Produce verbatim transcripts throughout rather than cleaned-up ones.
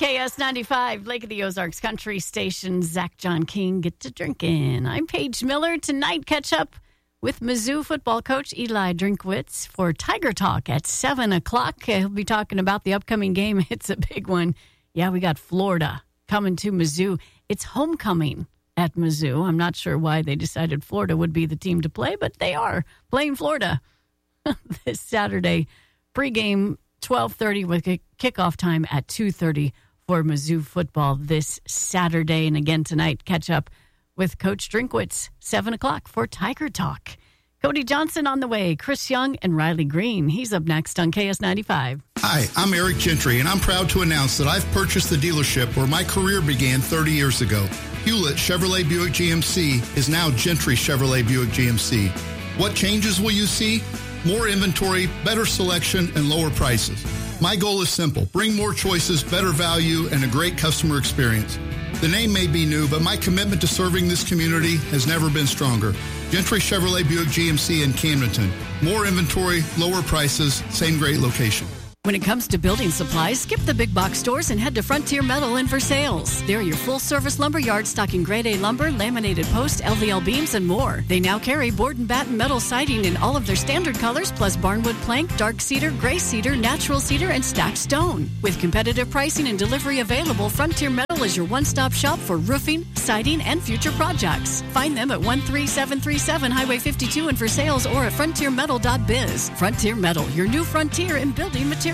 K S ninety-five, Lake of the Ozarks Country Station. Zach John King, get to drinking. I'm Paige Miller. Tonight, catch up with Mizzou football coach Eli Drinkwitz for Tiger Talk at seven o'clock. He'll be talking about the upcoming game. It's a big one. Yeah, we got Florida coming to Mizzou. It's homecoming at Mizzou. I'm not sure why they decided Florida would be the team to play, but they are playing Florida this Saturday. Pre-game twelve thirty with a kickoff time at two thirty for Mizzou football this Saturday. And again tonight, catch up with Coach Drinkwitz, seven o'clock for Tiger Talk. Cody Johnson on the way, Chris Young and Riley Green. He's up next on K S ninety-five. Hi, I'm Eric Gentry, and I'm proud to announce that I've purchased the dealership where my career began thirty years ago. Hewlett Chevrolet Buick G M C is now Gentry Chevrolet Buick G M C. What changes will you see? More inventory, better selection, and lower prices. My goal is simple. Bring more choices, better value, and a great customer experience. The name may be new, but my commitment to serving this community has never been stronger. Gentry Chevrolet Buick G M C in Camdenton. More inventory, lower prices, same great location. When it comes to building supplies, skip the big box stores and head to Frontier Metal in Versailles. They're your full-service lumber yard stocking grade A lumber, laminated post, L V L beams, and more. They now carry board and batten metal siding in all of their standard colors, plus barnwood plank, dark cedar, gray cedar, natural cedar, and stacked stone. With competitive pricing and delivery available, Frontier Metal is your one-stop shop for roofing, siding, and future projects. Find them at one three seven three seven Highway fifty-two in Versailles or at frontier metal dot biz. Frontier Metal, your new frontier in building materials.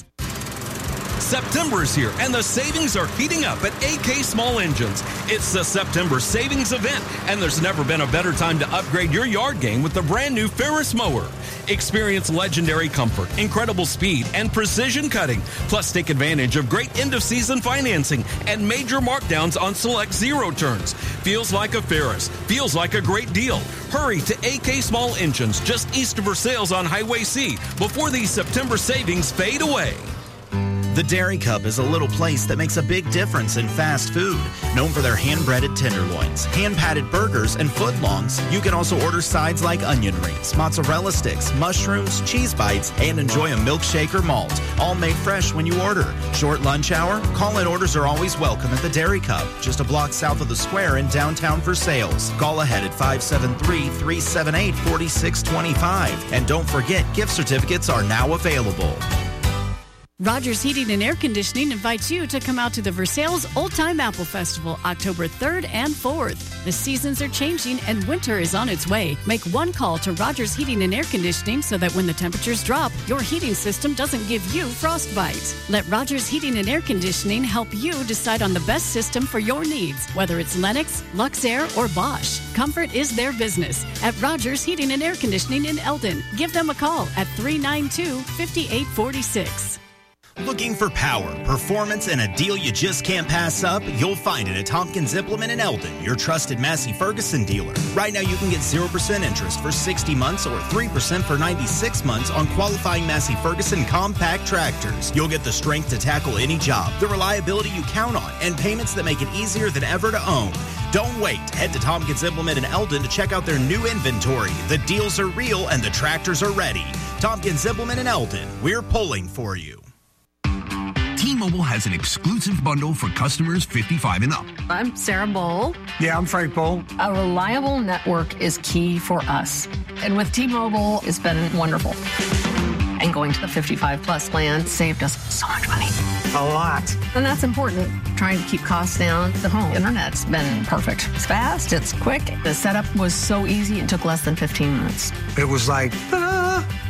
September is here, and the savings are heating up at A K Small Engines. It's the September Savings Event, and there's never been a better time to upgrade your yard game with the brand new Ferris mower. Experience legendary comfort, incredible speed, and precision cutting. Plus, take advantage of great end-of-season financing and major markdowns on select zero turns. Feels like a Ferris. Feels like a great deal. Hurry to A K Small Engines, just east of Versailles on Highway C, before these September savings fade away. The Dairy Cup is a little place that makes a big difference in fast food. Known for their hand-breaded tenderloins, hand-patted burgers, and footlongs, you can also order sides like onion rings, mozzarella sticks, mushrooms, cheese bites, and enjoy a milkshake or malt, all made fresh when you order. Short lunch hour? Call-in orders are always welcome at the Dairy Cup, just a block south of the square in downtown Versailles. Call ahead at five seven three, three seven eight, four six two five. And don't forget, gift certificates are now available. Rogers Heating and Air Conditioning invites you to come out to the Versailles Old Time Apple Festival October third and fourth. The seasons are changing and winter is on its way. Make one call to Rogers Heating and Air Conditioning so that when the temperatures drop, your heating system doesn't give you frostbite. Let Rogers Heating and Air Conditioning help you decide on the best system for your needs, whether it's Lennox, Luxair, or Bosch. Comfort is their business at Rogers Heating and Air Conditioning in Eldon. Give them a call at three nine two, five eight four six. Looking for power, performance, and a deal you just can't pass up? You'll find it at Tompkins Implement in Eldon, your trusted Massey Ferguson dealer. Right now, you can get zero percent interest for sixty months or three percent for ninety-six months on qualifying Massey Ferguson compact tractors. You'll get the strength to tackle any job, the reliability you count on, and payments that make it easier than ever to own. Don't wait. Head to Tompkins Implement in Eldon to check out their new inventory. The deals are real and the tractors are ready. Tompkins Implement in Eldon. We're pulling for you. T-Mobile has an exclusive bundle for customers fifty-five and up. I'm Sarah Bowl. Yeah, I'm Frank Bowl. A reliable network is key for us. And with T-Mobile, it's been wonderful. And going to the fifty-five plus plan saved us so much money. A lot. And that's important. Trying to keep costs down. The home internet's been perfect. It's fast. It's quick. The setup was so easy. It took less than fifteen minutes. It was like, ah.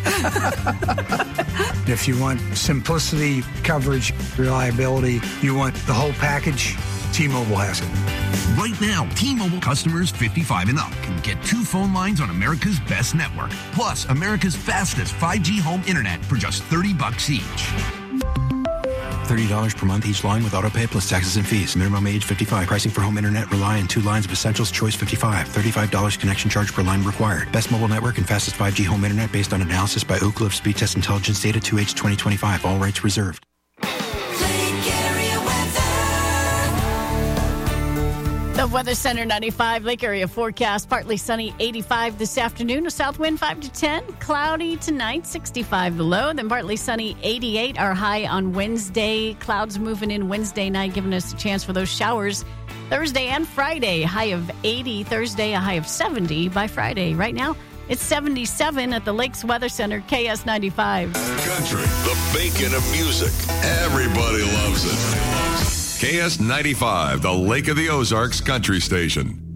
If you want simplicity, coverage, reliability, you want the whole package, T-Mobile has it. Right now, T-Mobile customers fifty-five and up can get two phone lines on America's best network, plus America's fastest five G home internet for just thirty bucks each. thirty dollars per month each line with autopay plus taxes and fees. Minimum age fifty-five. Pricing for home internet rely on two lines of Essentials Choice fifty-five. thirty-five dollars connection charge per line required. Best mobile network and fastest five G home internet based on analysis by Oak Cliff Speed Test Intelligence Data two H twenty twenty-five. All rights reserved. The Of Weather Center ninety-five, Lake area forecast, partly sunny, eighty-five this afternoon, a south wind five to ten, cloudy tonight, sixty-five the low, then partly sunny, eighty-eight our high on Wednesday, clouds moving in Wednesday night, giving us a chance for those showers Thursday and Friday, high of eighty Thursday, a high of seventy by Friday. Right now, it's seventy-seven at the Lakes Weather Center, K S ninety-five. Country, the bacon of music. Everybody loves it. K S ninety-five, the Lake of the Ozarks country station.